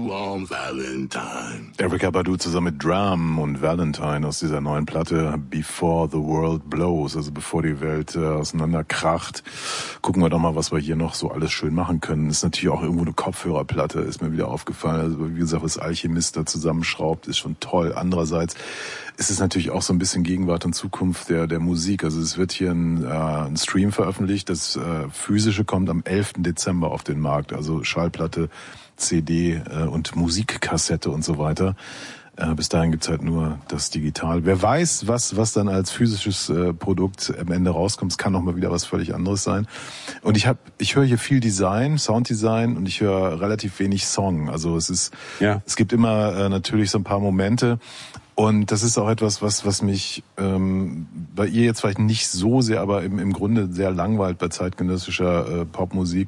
on Valentine. Erykah Badu zusammen mit Drum und Valentine aus dieser neuen Platte Before the World Blows, also bevor die Welt auseinanderkracht. Gucken wir doch mal, was wir hier noch so alles schön machen können. Ist natürlich auch irgendwo eine Kopfhörerplatte, ist mir wieder aufgefallen. Also wie gesagt, was Alchemist da zusammenschraubt, ist schon toll. Andererseits ist es natürlich auch so ein bisschen Gegenwart und Zukunft der Musik. Also es wird hier ein Stream veröffentlicht, das physische kommt am 11. Dezember auf den Markt, also Schallplatte, CD und Musikkassette und so weiter. Bis dahin gibt's halt nur das Digital. Wer weiß, was dann als physisches Produkt am Ende rauskommt. Es kann noch mal wieder was völlig anderes sein. Und ich höre hier viel Design, Sounddesign, und ich höre relativ wenig Song. Also es gibt immer natürlich so ein paar Momente. Und das ist auch etwas, was mich bei ihr jetzt vielleicht nicht so sehr, aber im Grunde sehr langweilt bei zeitgenössischer Popmusik,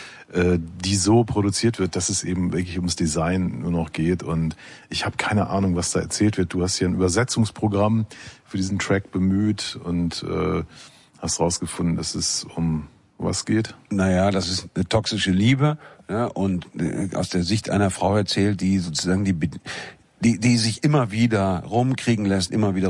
die so produziert wird, dass es eben wirklich ums Design nur noch geht. Und ich habe keine Ahnung, was da erzählt wird. Du hast hier ein Übersetzungsprogramm für diesen Track bemüht und hast rausgefunden, dass es um was geht? Naja, das ist eine toxische Liebe, ja, und aus der Sicht einer Frau erzählt, die sozusagen die sich immer wieder rumkriegen lässt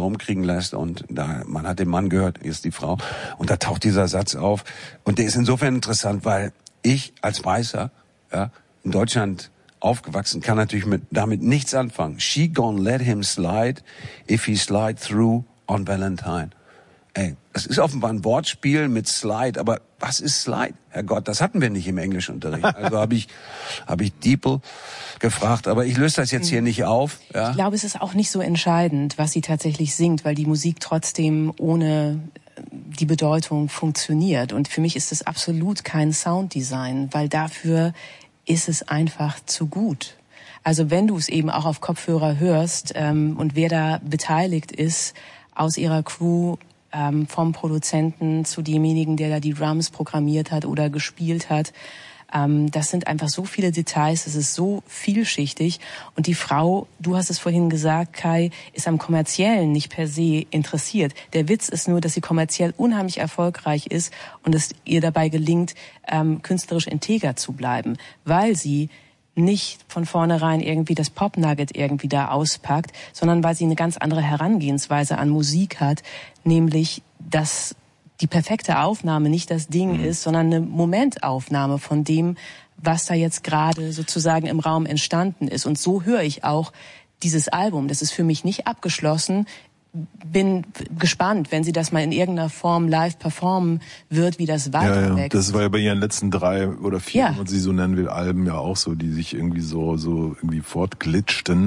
und man hat den Mann gehört, ist die Frau, und da taucht dieser Satz auf und der ist insofern interessant, weil ich als Weißer, ja, in Deutschland aufgewachsen, kann natürlich damit nichts anfangen. She gonna let him slide if he slide through on Valentine. Ey, das ist offenbar ein Wortspiel mit Slide, aber was ist Slide? Herrgott, das hatten wir nicht im Englischunterricht. Also habe ich Diepel gefragt, aber ich löse das jetzt hier nicht auf. Ja? Ich glaube, es ist auch nicht so entscheidend, was sie tatsächlich singt, weil die Musik trotzdem ohne die Bedeutung funktioniert. Und für mich ist es absolut kein Sounddesign, weil dafür ist es einfach zu gut. Also wenn du es eben auch auf Kopfhörer hörst und wer da beteiligt ist aus ihrer Crew, vom Produzenten zu demjenigen, der da die Drums programmiert hat oder gespielt hat. Das sind einfach so viele Details, es ist so vielschichtig. Und die Frau, du hast es vorhin gesagt, Kai, ist am Kommerziellen nicht per se interessiert. Der Witz ist nur, dass sie kommerziell unheimlich erfolgreich ist und es ihr dabei gelingt, künstlerisch integer zu bleiben, weil sie nicht von vornherein irgendwie das Pop-Nugget irgendwie da auspackt, sondern weil sie eine ganz andere Herangehensweise an Musik hat, nämlich, dass die perfekte Aufnahme nicht das Ding ist, sondern eine Momentaufnahme von dem, was da jetzt gerade sozusagen im Raum entstanden ist. Und so höre ich auch dieses Album. Das ist für mich nicht abgeschlossen. Bin gespannt, wenn sie das mal in irgendeiner Form live performen wird, wie das weiterwächst. Ja. Das war ja bei ihren letzten 3 oder 4, wenn man sie so nennen will, Alben ja auch so, die sich irgendwie so irgendwie fortglitschten.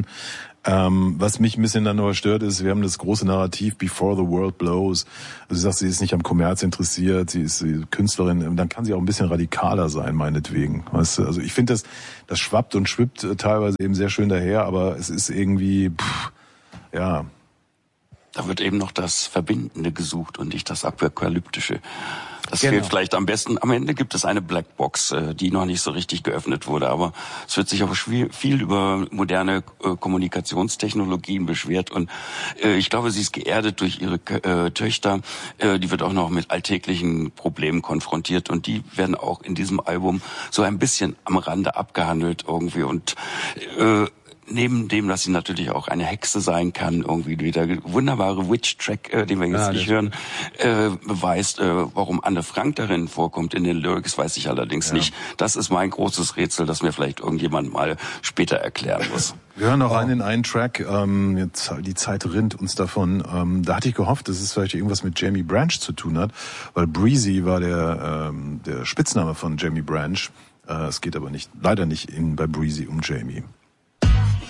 Was mich ein bisschen dann nur stört, ist, wir haben das große Narrativ Before the World Blows. Also sie sagt, sie ist nicht am Kommerz interessiert, sie ist Künstlerin, dann kann sie auch ein bisschen radikaler sein, meinetwegen. Weißt du? Also ich finde, das schwappt und schwippt teilweise eben sehr schön daher, aber es ist irgendwie, ja... Da wird eben noch das Verbindende gesucht und nicht das Apokalyptische. Das fehlt vielleicht am besten. Am Ende gibt es eine Blackbox, die noch nicht so richtig geöffnet wurde. Aber es wird sich auch viel über moderne Kommunikationstechnologien beschwert. Und ich glaube, sie ist geerdet durch ihre Töchter. Die wird auch noch mit alltäglichen Problemen konfrontiert. Und die werden auch in diesem Album so ein bisschen am Rande abgehandelt irgendwie. Und neben dem, dass sie natürlich auch eine Hexe sein kann, irgendwie der wunderbare Witch-Track, den wir jetzt nicht hören, beweist, warum Anne Frank darin vorkommt in den Lyrics, weiß ich allerdings nicht. Das ist mein großes Rätsel, das mir vielleicht irgendjemand mal später erklären muss. Wir hören noch einen Track, jetzt die Zeit rinnt uns davon. Da hatte ich gehofft, dass es vielleicht irgendwas mit Jamie Branch zu tun hat, weil Breezy war der Spitzname von Jamie Branch. Es geht aber leider nicht bei Breezy um Jamie.